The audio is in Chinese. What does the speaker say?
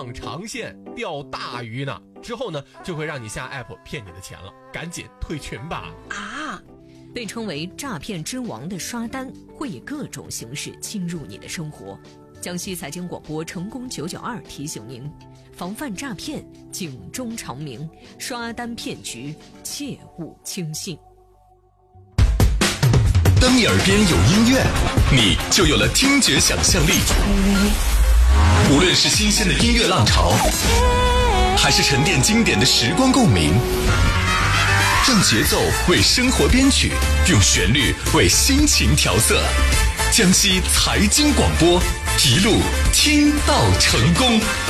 放长线钓大鱼呢。之后呢，就会让你下 app 骗你的钱了，赶紧退群吧。 啊，被称为诈骗之王的刷单会以各种形式侵入你的生活。江西财经广播成功992提醒您，防范诈骗，警钟长鸣，刷单骗局切勿轻信。 当你耳边有音乐，你就有了听觉想象力。无论是新鲜的音乐浪潮，还是沉淀经典的时光共鸣，让节奏为生活编曲，用旋律为心情调色。江西财经广播，一路听到成功。